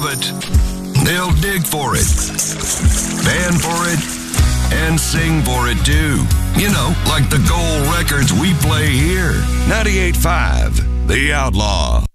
it, they'll dig for it, band for it, and sing for it too. You know, like the gold records we play here. 98.5, The Outlaw.